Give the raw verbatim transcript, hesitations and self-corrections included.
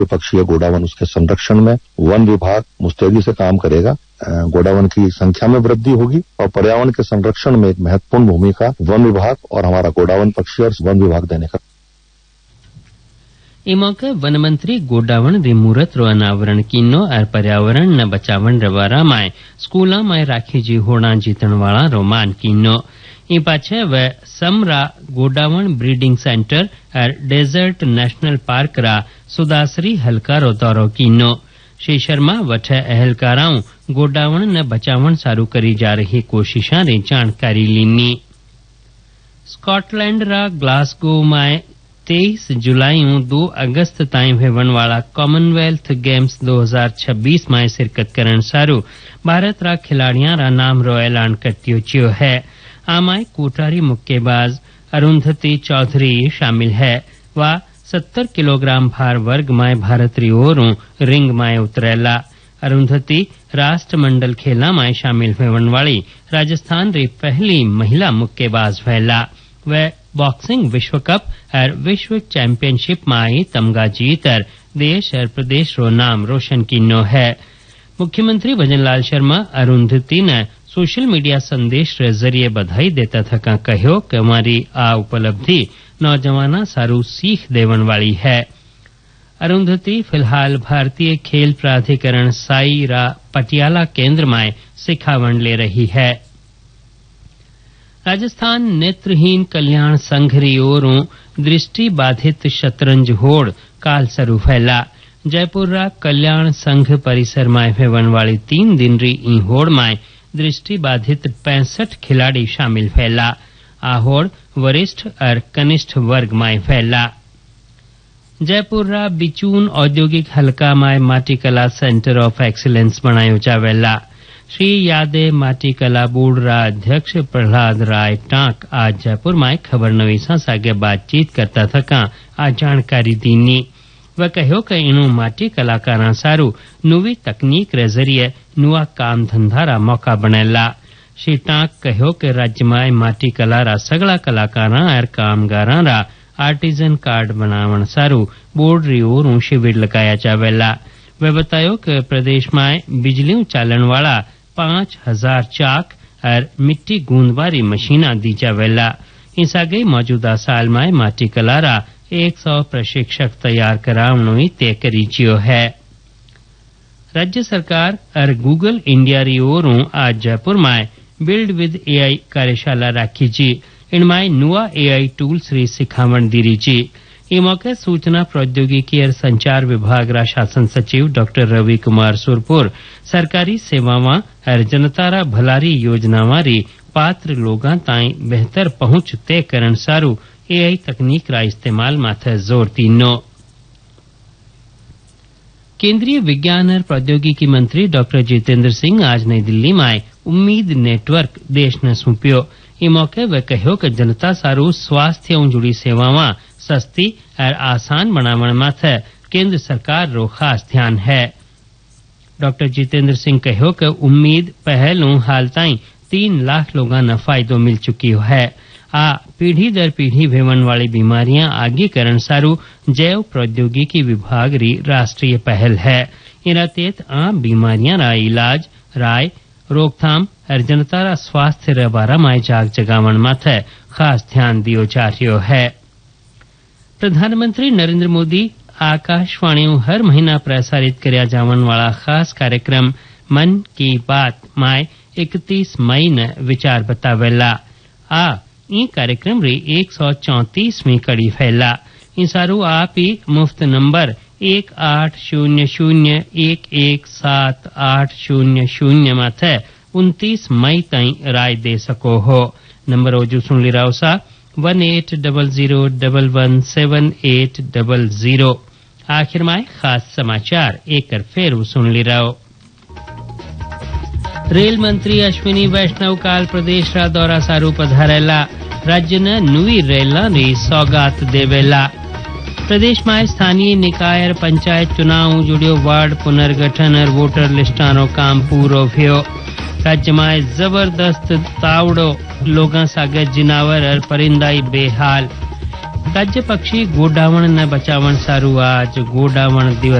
विपक्षीय godown उसके संरक्षण में वन विभाग मुस्तैदी से काम करेगा। गोडावन की संख्या में वृद्धि होगी और पर्यावरण के संरक्षण में एक महत्वपूर्ण भूमिका वन विभाग और हमारा गोडावन पक्षी और वन विभाग देने का। ई मौके वन मंत्री गोडावन री मूरत रो अनावरण कीनो और पर्यावरण न बचावन रवारा माय स्कूला माय राखी जी होना जीतन वाला रो मान कीनो। ई पाछे वे समरा गोडावन ब्रीडिंग सेंटर और डेजर्ट नेशनल पार्क रा सुदासरी हल्का रो दौरो कीनो। श्री शर्मा वठे अहलकाराओं गोडावन न बचावन सारू करी जा रही कोशिशां री जानकारी लीनी। स्कॉटलैंड रा ग्लासगो माय तेईस जुलाई दो अगस्त ताईं वेवन वाला कॉमनवेल्थ गेम्स दो हजार छब्बीस में शिरकत करण सारू भारत रा खिलाड़ियां रा नाम रो ऐलान करतियो चियो है। आमाय कोटारी मुक्केबाज अरुंधति चौधरी शामिल है। वह सत्तर किलोग्राम भार वर्ग में भारत री ओरों रिंग में उतरेला। अरुंधति राष्ट्रमंडल खेला में शामिल वेवन वाली राजस्थान री पहली महिला मुक्केबाज वैला। वह बॉक्सिंग विश्व कप और विश्व चैंपियनशिप में आई तमगा जीत और देश और प्रदेश रो नाम रोशन कीनो है। मुख्यमंत्री भजनलाल शर्मा अरुंधति ने सोशल मीडिया संदेश के जरिए बधाई देता थका कहो कि हमारी आ उपलब्धि नौजवाना सारू सीख देवन वाली है। अरुंधति फिलहाल भारतीय खेल प्राधिकरण साई रा पटियाला केंद्र में सिखावन ले रही है। राजस्थान नेत्रहीन कल्याण संघ री ओरों दृष्टि बाधित शतरंज होड़ काल सरू फैला। जयपुर रा कल्याण संघ परिसर में वेवन वाली तीन दिन री ई होड़ में दृष्टि बाधित पैंसठ खिलाड़ी शामिल फैला। आ होड़ वरिष्ठ और कनिष्ठ वर्ग में फैला। जयपुर रा बिचून औद्योगिक हल्का में माटी कला सेंटर ऑफ एक्सीलेंस बनायो जावेला। श्री यादे माटी कला बोर्ड रा अध्यक्ष प्रहलाद राय टांक आज जयपुर में खबर नवीसा सागे बातचीत करता थका आ जानकारी दीनी। वह कहो कि इनो माटी कलाकारा सारू नवी तकनीक रे जरिए नुआ काम धंधा रा मौका बनेला। श्री टांक कहो कि राज्य में माटी कला रा सगला कलाकारा और कामगारा रा आर्टिजन कार्ड बनावन सारू बोर्ड री ओरों शिविर लगाया जावेला। वह बतायो कि प्रदेश में बिजली चालन वाला पांच हजार चाक और मिट्टी गूंदवारी मशीना दी जावेला। इस आगे मौजूदा साल में माटी कलारा एक सौ प्रशिक्षक तैयार करावनो तय करी चियो है। राज्य सरकार और गूगल इंडिया री ओरों आज जयपुर में बिल्ड विद एआई कार्यशाला राखी जी। इनमें नुआ एआई टूल्स री सिखावण दीरी जी। ई मौके सूचना प्रौद्योगिकी और संचार विभाग रा शासन सचिव डॉक्टर रवि कुमार सुरपुर सरकारी सेवावां और जनता रा भलारी योजनावां री पात्र लोगां ताईं बेहतर पहुंच तय करण सारू एआई तकनीक रा इस्तेमाल माथे जोर दीनो। केंद्रीय विज्ञान और प्रौद्योगिकी मंत्री डॉक्टर जितेंद्र सिंह आज नई दिल्ली में उम्मीद नेटवर्क देश ने सौंप्यो। ई मौके वे कहो कि जनता सारू स्वास्थ्य जुड़ी सेवावां सस्ती और आसान बनावण माथे केंद्र सरकार रो खास ध्यान है। डॉक्टर जितेंद्र सिंह कहो कि उम्मीद पहलों हाल ताईं तीन लाख लोगों ने फायदो मिल चुकी है। आ पीढ़ी दर पीढ़ी भेवन वाली बीमारियां आगे करण सारू जैव प्रौद्योगिकी विभाग री राष्ट्रीय पहल है। इना तहत आम बीमारियां रा इलाज राय रोकथाम और जनता रा स्वास्थ्य रे बारा में जाग जगावण माथे खास ध्यान दियो जा रह्यो है। प्रधानमंत्री नरेंद्र मोदी आकाशवाणी हर महीना प्रसारित करया जावन वाला खास कार्यक्रम मन की बात में इकतीस मई ने विचार बतावेला। आ ई कार्यक्रम री एक सौ चौतीसवीं कड़ी फैला। इन सारू आप ही मुफ्त नंबर एक आठ शून्य शून्य एक एक सात आठ शून्य शून्य माथे उनतीस मई ताई राय दे सको हो। नंबर ओजू सुन ली राव सा वन at double zero double one seven at double zero. आखिर में खास समाचार एक फेर सुन ली रहो। रेल मंत्री अश्विनी वैष्णव काल प्रदेश रा दौरा सारू पधारेला। राज्य ने नवी रेला री सौगात देवेला। प्रदेश में स्थानीय निकाय और पंचायत चुनाव जुड़ियो वार्ड पुनर्गठन और वोटर लिस्टानो काम पूरो भ्यो। राज्य में जबरदस्त तावड़ो लोगां सागे जिनावर और परिंदाई बेहाल। राज्य पक्षी गोडावण न बचावण सारू आज गोडावण दिवस